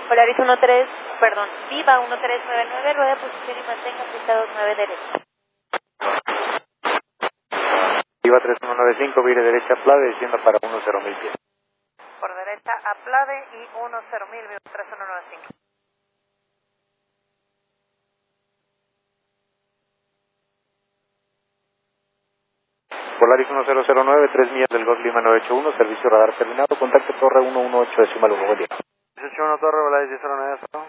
Polaris 13, perdón, Viva 1399, rueda de posición y mantenga pista 29 derecha. Viva 3195, vire derecha Plade, descienda para 10.000 pies. Por derecha a Plade y 10.000, Viva 3195. Polaris 1009, 3 millas del Golf Lima 981, servicio radar terminado, contacto torre 118 decimal 1, buen día. 181 Torre, Volaris 1009.